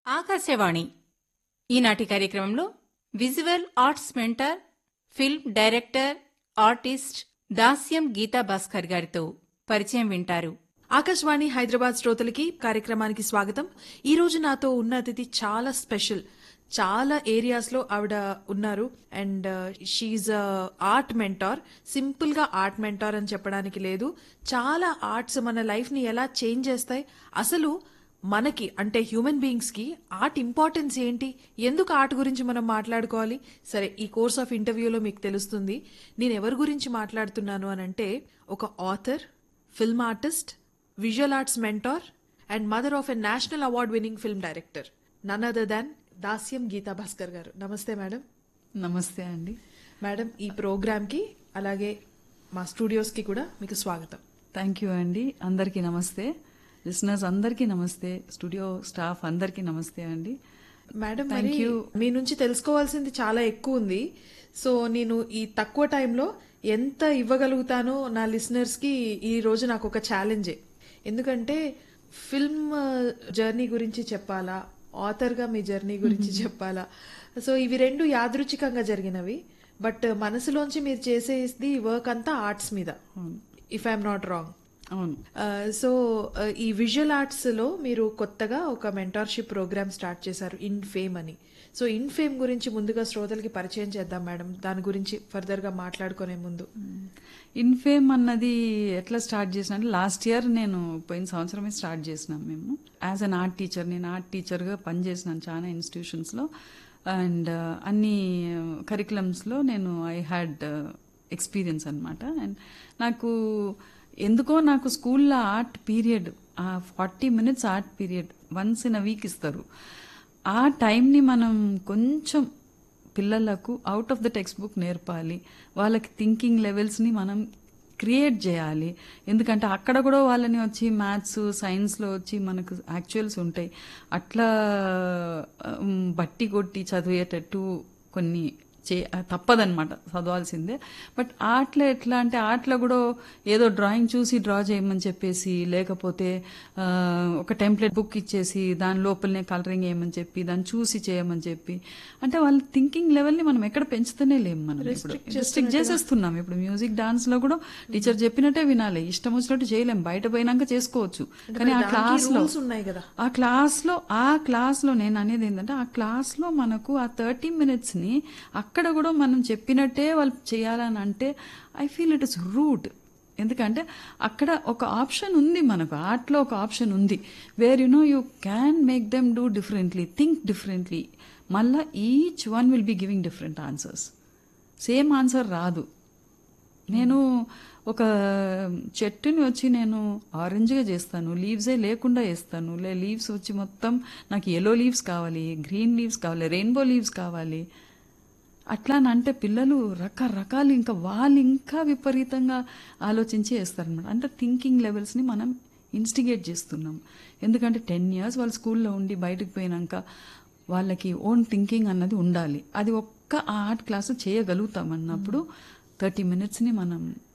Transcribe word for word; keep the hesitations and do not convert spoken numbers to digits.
ఆకాశవాణి ఈనాటి కార్యక్రమంలో visual arts mentor, film director, artist దాస్యం గీతా భాస్కర్ గారితో పరిచయం వింటారు. ఆకాశవాణి హైదరాబాద్ శ్రోతలకి కార్యక్రమానికి స్వాగతం. ఈ రోజు నాతో ఉన్న అతిథి చాలా స్పెషల్. చాలా ఏరియాస్ లో ఆవిడ ఉన్నారు and she art mentor. Simple గా ఆర్ట్ మెంటార్ అని చెప్పడానికి లేదు. చాలా ఆర్ట్స్ మన లైఫ్ ని ఎలా చేంజ్ చేస్తాయి, అసలు మనకి అంటే హ్యూమన్ బీయింగ్స్ కి ఆర్ట్ ఇంపార్టెన్స్ ఏంటి, ఎందుకు ఆర్ట్ గురించి మనం మాట్లాడుకోవాలి. సరే, ఈ కోర్స్ ఆఫ్ ఇంటర్వ్యూలో మీకు తెలుస్తుంది నేను ఎవరి గురించి మాట్లాడుతున్నాను అని అంటే, ఒక author, film artist, visual arts mentor and mother of a national award winning film director, none other than దాస్యం గీతా భాస్కర్ గారు. నమస్తే మేడం. నమస్తే అండి. మేడం, ఈ ప్రోగ్రామ్ కి అలాగే మా స్టూడియోస్ కి కూడా మీకు స్వాగతం. థ్యాంక్ యూ అండి. అందరికీ నమస్తే. లిసనర్స్ అందరికీ నమస్తే. స్టూడియో స్టాఫ్ అందరికీ నమస్తే అండి. మేడం, మరి మీ నుంచి తెలుసుకోవాల్సింది చాలా ఎక్కువ ఉంది. సో నేను ఈ తక్కువ టైంలో ఎంత ఇవ్వగలుగుతానో నా లిసనర్స్ కి ఈ రోజు నాకు ఒక ఛాలెంజే. ఎందుకంటే ఫిల్మ్ జర్నీ గురించి చెప్పాలా, ఆథర్ గా మీ జర్నీ గురించి చెప్పాలా. సో ఇవి రెండు యాదృచ్ఛికంగా జరిగినవి, బట్ మనసులోంచి మీరు చేసేది వర్క్ అంతా ఆర్ట్స్ మీద, ఇఫ్ ఐఎమ్ నాట్ రాంగ్. అవును. సో ఈ విజువల్ ఆర్ట్స్ లో మీరు కొత్తగా ఒక మెంటార్షిప్ ప్రోగ్రామ్ స్టార్ట్ చేశారు, ఇన్ ఫేమ్ అని. సో ఇన్ ఫేమ్ గురించి ముందుగా శ్రోతలకి పరిచయం చేద్దాం మేడం, దాని గురించి ఫర్దర్ గా మాట్లాడుకునే ముందు. ఇన్ఫేమ్ అన్నది ఎట్లా స్టార్ట్ చేసిన అంటే, లాస్ట్ ఇయర్ నేను పోయిన సంవత్సరమే స్టార్ట్ చేసినాం మేము. యాజ్ అన్ ఆర్ట్ టీచర్, నేను ఆర్ట్ టీచర్గా పనిచేసినాను చాలా ఇన్స్టిట్యూషన్స్లో అండ్ అన్ని కరికులమ్స్లో నేను ఐ హ్యాడ్ ఎక్స్పీరియన్స్ అనమాట. అండ్ నాకు ఎందుకో నాకు స్కూల్లో ఆర్ట్ పీరియడ్, ఆ forty minutes art period once in a week ఇస్తారు. ఆ టైంని మనం కొంచెం పిల్లలకు out of the text book నేర్పాలి, వాళ్ళకి థింకింగ్ లెవెల్స్ని మనం క్రియేట్ చేయాలి. ఎందుకంటే అక్కడ కూడా వాళ్ళని వచ్చి మ్యాథ్స్, సైన్స్లో వచ్చి మనకు యాక్చువల్స్ ఉంటాయి, అట్లా బట్టి కొట్టి చదివేటట్టు కొన్ని చే తప్పదనమాట, చదవాల్సిందే. బట్ ఆర్ట్లో ఎట్లా అంటే, ఆర్ట్లో కూడా ఏదో డ్రాయింగ్ చూసి డ్రా చేయమని చెప్పేసి, లేకపోతే ఒక టెంప్లెట్ బుక్ ఇచ్చేసి దాని లోపలనే కలరింగ్ వేయమని చెప్పి దాన్ని చూసి చేయమని చెప్పి, అంటే వాళ్ళ థింకింగ్ లెవెల్ని మనం ఎక్కడ పెంచుతూనే లేము. మనం ఇప్పుడు రిస్ట్రిక్ట్ చేసేస్తున్నాం. ఇప్పుడు మ్యూజిక్, డాన్స్ లో కూడా టీచర్ చెప్పినట్టే వినాలి, ఇష్టం వచ్చినట్టు చేయలేం. బయట పోయినాక చేసుకోవచ్చు, కానీ ఆ క్లాస్ లో ఆ క్లాస్ లో ఆ క్లాస్ లో నేను అనేది ఏంటంటే, ఆ క్లాస్ లో మనకు ఆ థర్టీ మినిట్స్ ని అక్కడ కూడా మనం చెప్పినట్టే వాళ్ళు చేయాలని అంటే, I feel it is rude. ఎందుకంటే అక్కడ ఒక ఆప్షన్ ఉంది, మనకు ఆర్ట్లో ఒక ఆప్షన్ ఉంది, where you know you can make them do differently, think differently. మళ్ళా each one will be giving different answers, same answer రాదు. నేను ఒక చెట్టుని వచ్చి నేను ఆరెంజ్గా చేస్తాను, లీవ్సే లేకుండా వేస్తాను, లే లీవ్స్ వచ్చి మొత్తం నాకు ఎల్లో లీవ్స్ కావాలి, గ్రీన్ లీవ్స్ కావాలి, రెయిన్బో లీవ్స్ కావాలి. అట్లా అంటే పిల్లలు రకరకాలు, ఇంకా వాళ్ళు ఇంకా విపరీతంగా ఆలోచించి వేస్తారనమాట. అంటే థింకింగ్ లెవెల్స్ని మనం ఇన్స్టిగేట్ చేస్తున్నాం. ఎందుకంటే టెన్ ఇయర్స్ వాళ్ళు స్కూల్లో ఉండి బయటకు పోయినాక వాళ్ళకి ఓన్ థింకింగ్ అన్నది ఉండాలి. అది ఒక్క ఆర్ట్ క్లాసు చేయగలుగుతాం అన్నప్పుడు థర్టీ మినిట్స్ని మనం